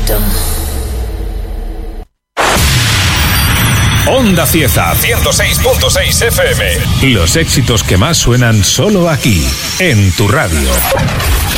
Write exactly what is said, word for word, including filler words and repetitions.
Onda Cieza, ciento seis punto seis F M. Los éxitos que más suenan solo aquí, en tu radio.